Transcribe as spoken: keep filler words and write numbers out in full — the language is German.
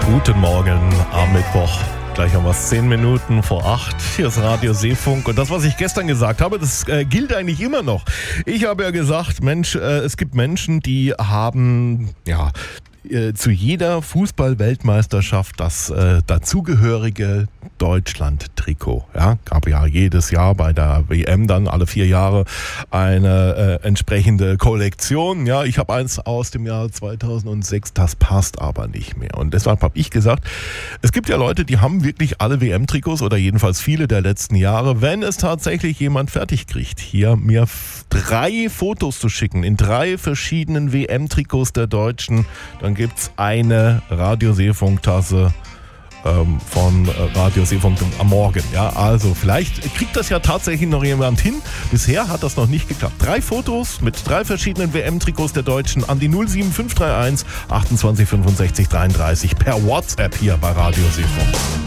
Guten Morgen am Mittwoch. Gleich haben wir es zehn Minuten vor acht. Hier ist Radio Seefunk. Und das, was ich gestern gesagt habe, das äh, gilt eigentlich immer noch. Ich habe ja gesagt, Mensch, äh, es gibt Menschen, die haben, ja, äh, zu jeder Fußball-Weltmeisterschaft das äh, dazugehörige Deutschland-Trikot. Ja, gab ja jedes Jahr bei der W M dann alle vier Jahre eine äh, entsprechende Kollektion. Ja, ich habe eins aus dem Jahr zweitausendsechs, das passt aber nicht mehr. Und deshalb habe ich gesagt, es gibt ja Leute, die haben wirklich alle W M-Trikots oder jedenfalls viele der letzten Jahre. Wenn es tatsächlich jemand fertig kriegt, hier mir f- drei Fotos zu schicken in drei verschiedenen W M-Trikots der Deutschen, dann gibt's eine Radio Seefunk-Tasse ähm, von äh, Radio Seefunk am Morgen. Ja, also vielleicht kriegt das ja tatsächlich noch jemand hin. Bisher hat das noch nicht geklappt. Drei Fotos mit drei verschiedenen W M-Trikots der Deutschen an die null sieben fünf drei eins achtundzwanzig fünfundsechzig dreiunddreißig per WhatsApp hier bei Radio Seefunk.